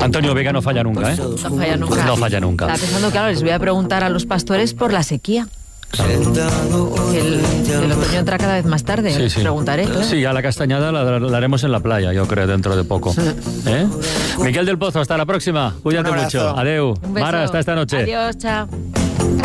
Antonio Vega no falla nunca, ¿eh? No falla nunca. No falla nunca. Estaba pensando, claro, les voy a preguntar a los pastores por la sequía. El otoño entra cada vez más tarde. Sí, sí. Preguntaré, claro. Sí, a la castañada la haremos en la playa, yo creo, dentro de poco. ¿Eh? Miquel del Pozo, hasta la próxima. Cuídate mucho. Adeu. Un beso. Mara, hasta esta noche. Adiós, chao.